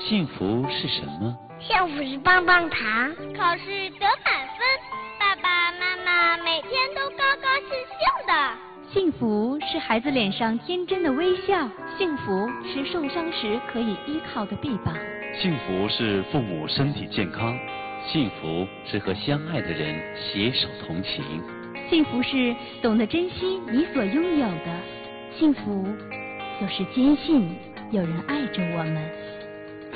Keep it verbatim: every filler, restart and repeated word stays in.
幸福是什么？ 幸福是棒棒糖， 考试得满分，爸爸妈妈每天都高高兴兴的。 幸福是孩子脸上天真的微笑，幸福是受伤时可以依靠的臂膀。 幸福是父母身体健康，幸福是和相爱的人携手同行。 幸福是懂得珍惜你所拥有的，幸福就是坚信有人爱着我们。